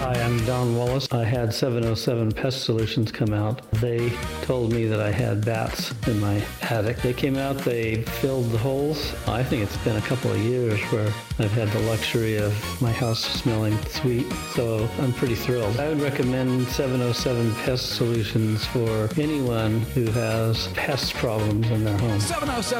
Hi, I'm Don Wallace. I had 707 Pest Solutions come out. They told me that I had bats in my attic. They came out, they filled the holes. I think it's been a couple of years where I've had the luxury of my house smelling sweet, so I'm pretty thrilled. I would recommend 707 Pest Solutions for anyone who has pest problems in their home. 707